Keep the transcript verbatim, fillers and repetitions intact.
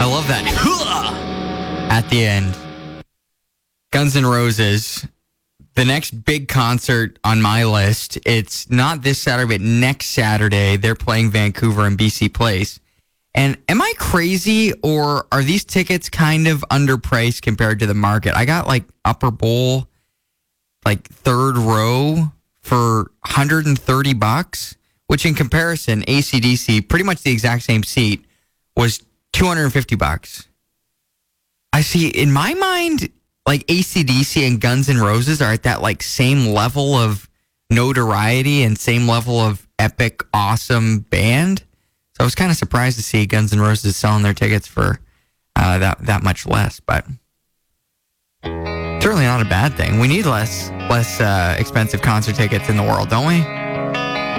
I love that. At the end. Guns N' Roses. The next big concert on my list, it's not this Saturday, but next Saturday, they're playing Vancouver and B C Place. And am I crazy, or are these tickets kind of underpriced compared to the market? I got like upper bowl, like third row for one hundred thirty bucks, which in comparison, A C D C, pretty much the exact same seat, was two hundred fifty bucks. I see, in my mind, like A C D C and Guns N' Roses are at that like same level of notoriety and same level of epic, awesome band. So I was kind of surprised to see Guns N' Roses selling their tickets for uh, that that much less, but certainly not a bad thing. We need less less uh, expensive concert tickets in the world, don't we?